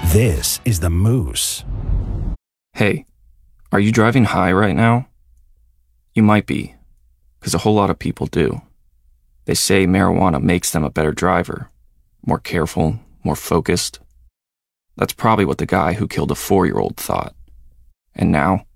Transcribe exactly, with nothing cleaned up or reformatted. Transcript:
This is The Moose. Hey, are you driving high right now? You might be, because a whole lot of people do. They say marijuana makes them a better driver, more careful, more focused. That's probably what the guy who killed a four-year-old thought. And now,